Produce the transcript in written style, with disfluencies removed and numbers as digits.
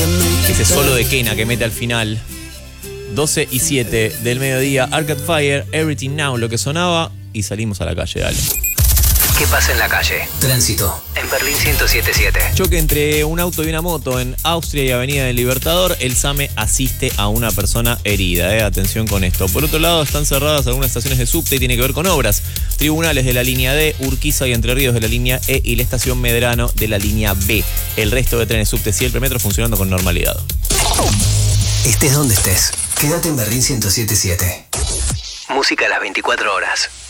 Ese solo de Kena que mete al final. 12:07 del mediodía, Arcade Fire, Everything Now, lo que sonaba, y salimos a la calle, dale. ¿Qué pasa en la calle? Tránsito. En Berlín 107.7. Choque entre un auto y una moto en Austria y Avenida del Libertador. El SAME asiste a una persona herida. Atención con esto. Por otro lado, están cerradas algunas estaciones de subte y tiene que ver con obras. Tribunales de la línea D, Urquiza y Entre Ríos de la línea E y la estación Medrano de la línea B. El resto de trenes subte y el premetro funcionando con normalidad. Estés donde estés, quédate en Berlín 107.7. Música a las 24 horas.